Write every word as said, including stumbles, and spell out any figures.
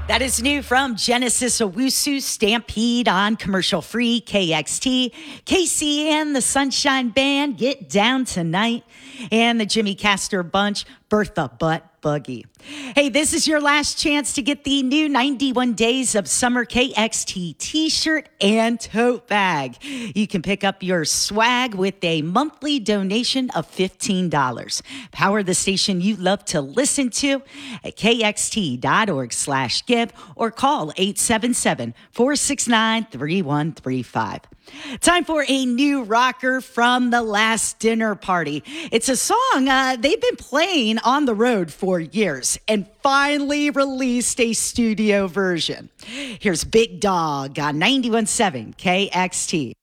That is new from Genesis Owusu, Stampede on commercial free K X T. Casey and the Sunshine Band, Get Down Tonight. And the Jimmy Castor Bunch, Bertha Butt Buggy. Hey, this is your last chance to get the new ninety-one Days of Summer K X T t-shirt and tote bag. You can pick up your swag with a monthly donation of fifteen dollars. Power the station you love to listen to at kxt.org slash give or call eight seven seven, four six nine, three one three five. Time for a new rocker from The Last Dinner Party. It's a song uh, they've been playing on the road for years and finally released a studio version. Here's Big Dog on ninety-one point seven K X T.